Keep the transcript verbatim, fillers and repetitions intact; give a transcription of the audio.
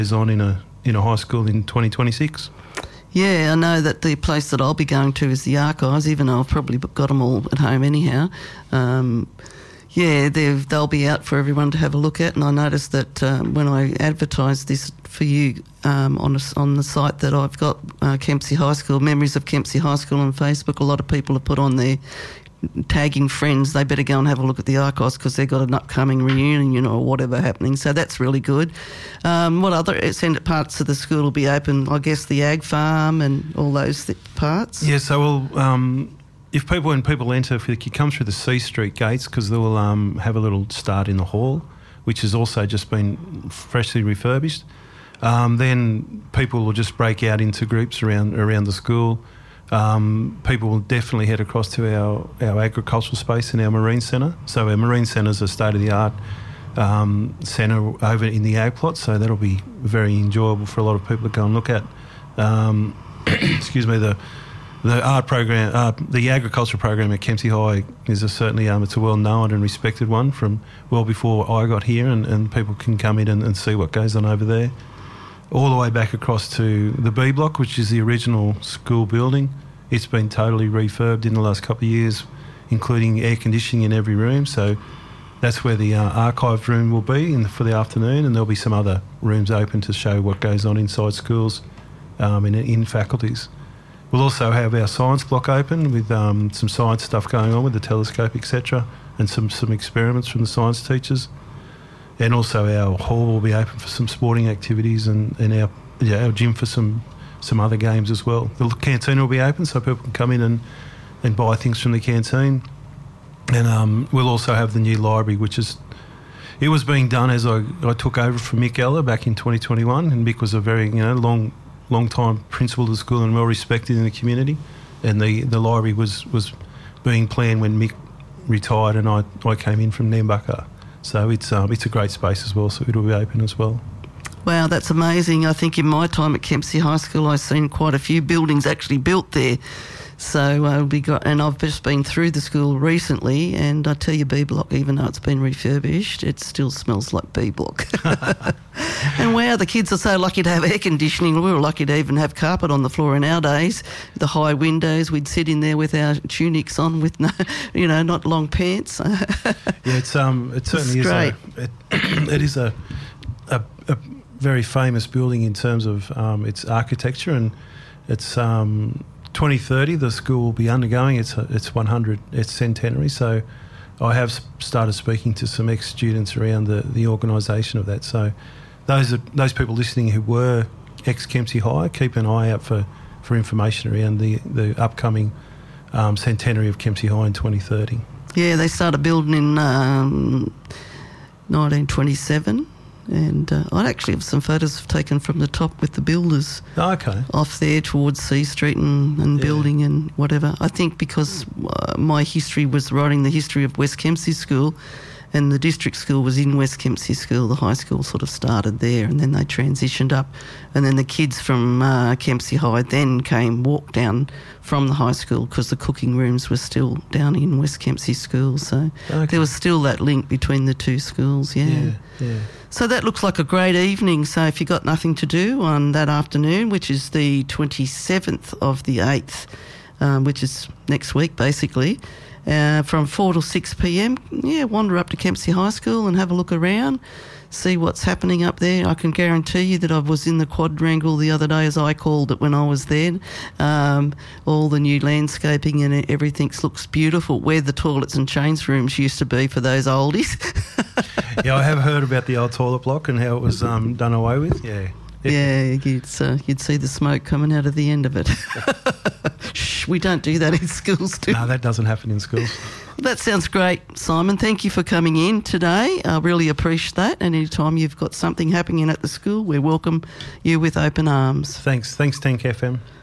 is on in a in a high school in twenty twenty-six. Yeah, I know that the place that I'll be going to is the Archives, even though I've probably got them all at home anyhow. Um, yeah, they'll be out for everyone to have a look at, and I noticed that um, when I advertised this for you um, on a, on the site that I've got, uh, Kempsey High School, Memories of Kempsey High School on Facebook, a lot of people have put on there tagging friends, they better go and have a look at the Archives because they've got an upcoming reunion or whatever happening. So that's really good. Um, what other centre parts of the school will be open? I guess the ag farm and all those th- parts. Yeah, so we'll, um, if people when people enter, if you come through the C Street gates, because they will um, have a little start in the hall, which has also just been freshly refurbished. Um, then people will just break out into groups around around the school. Um, people will definitely head across to our, our agricultural space in our marine centre. So our marine centre is a state-of-the-art um, centre over in the ag plot, so that'll be very enjoyable for a lot of people to go and look at. Um, excuse me, the the art program, uh, the agriculture program at Kempsey High is a certainly um, it's a well-known and respected one from well before I got here, and, and people can come in and, and see what goes on over there. All the way back across to the B block, which is the original school building. It's been totally refurbed in the last couple of years, including air conditioning in every room. So that's where the uh, archive room will be in the, for the afternoon, and there'll be some other rooms open to show what goes on inside schools um, and in faculties. We'll also have our science block open with um, some science stuff going on with the telescope, et cetera, and some, some experiments from the science teachers. And also our hall will be open for some sporting activities, and, and our yeah, our gym for some, some other games as well. The canteen will be open so people can come in and, and buy things from the canteen. And um, we'll also have the new library, which is... It was being done as I, I took over from Mick Eller back in twenty twenty-one, and Mick was a very you know long long time principal of the school and well respected in the community. And the, the library was, was being planned when Mick retired and I, I came in from Nambucca. So it's um, it's a great space as well, so it'll be open as well. Wow, that's amazing. I think in my time at Kempsey High School, I've seen quite a few buildings actually built there. So uh, we got, and I've just been through the school recently, and I tell you, B Block, even though it's been refurbished, it still smells like B Block. And wow, the kids are so lucky to have air conditioning. We were lucky to even have carpet on the floor in our days. The high windows, we'd sit in there with our tunics on, with no, you know, not long pants. Yeah, it's um, it certainly it's is. Great. A, it, it is a, a a very famous building in terms of um, its architecture, and it's um. twenty thirty, the school will be undergoing its its one hundred its centenary. So, I have started speaking to some ex-students around the, the organisation of that. So, those are, those people listening who were ex-Kempsey High, keep an eye out for, for information around the the upcoming um, centenary of Kempsey High in twenty thirty. Yeah, they started building in um, nineteen twenty-seven. And uh, I actually have some photos taken from the top with the builders oh, okay. off there towards C Street and, and yeah. building and whatever. I think because uh, my history was writing the history of West Kempsey School, and the district school was in West Kempsey School. The high school sort of started there, and then they transitioned up. And then the kids from uh, Kempsey High then came, walked down from the high school because the cooking rooms were still down in West Kempsey School. So okay. there was still that link between the two schools, yeah. Yeah, yeah. So that looks like a great evening. So if you've got nothing to do on that afternoon, which is the twenty-seventh of the eighth, um, which is next week basically, uh, from four to six p.m, yeah, wander up to Kempsey High School and have a look around, see what's happening up there. I can guarantee you that I was in the quadrangle the other day, as I called it when I was there. Um, all the new landscaping and everything looks beautiful, where the toilets and change rooms used to be for those oldies. Yeah, I have heard about the old toilet block and how it was um, done away with, yeah. Yeah, you'd, uh, you'd see the smoke coming out of the end of it. Shh, we don't do that in schools, do we? No, that doesn't happen in schools. That sounds great, Simon. Thank you for coming in today. I really appreciate that. And anytime you've got something happening at the school, we welcome you with open arms. Thanks. Thanks, Tank F M.